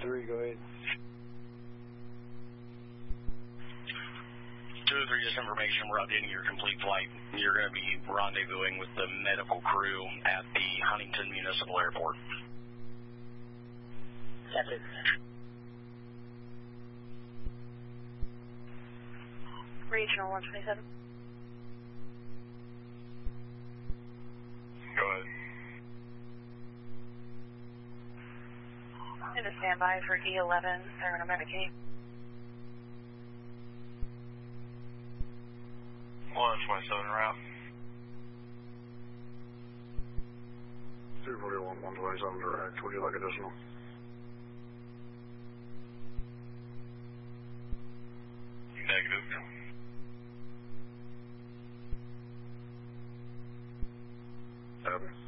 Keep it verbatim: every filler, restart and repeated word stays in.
three, go ahead. two oh three, just information, we're updating your complete flight. You're going to be rendezvousing with the medical crew at the Huntington Municipal Airport. Captain. Regional one twenty-seven. Go ahead. In a standby for E eleven, Aaron American. one twenty-seven route. two forty-one, one twenty-seven direct. Would you like additional? Negative. Copy.